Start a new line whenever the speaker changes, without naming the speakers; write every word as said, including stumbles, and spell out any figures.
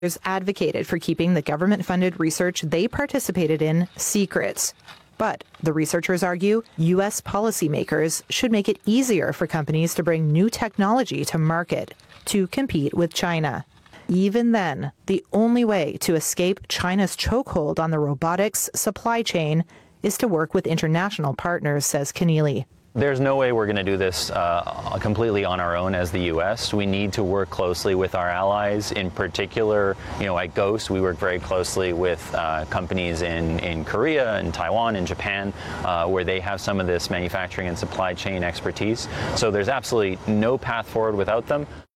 advocated for keeping the government-funded research they participated in secret. But the researchers argue U S policymakers should make it easier for companies to bring new technology to market to compete with China. Even then, the only way to escape China's chokehold on the robotics supply chain is to work with international partners, says Keneally.
There's no way we're going to do this uh, completely on our own as the U S. We need to work closely with our allies. In particular, you know, at Ghost, we work very closely with uh, companies in, in Korea and Taiwan and Japan, uh, where they have some of this manufacturing and supply chain expertise. So there's absolutely no path forward without them.